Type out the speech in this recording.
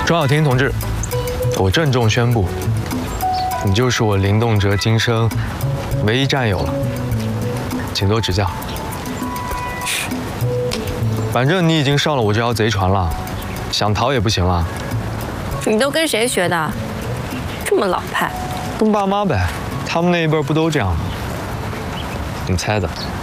庄小婷同志，我郑重宣布，你就是我林动辄今生唯一战友了，请多指教。反正你已经上了我这条贼船了，想逃也不行了。 你都跟谁学的？这么老派？ 跟爸妈呗，他们那一辈不都这样吗？你猜的。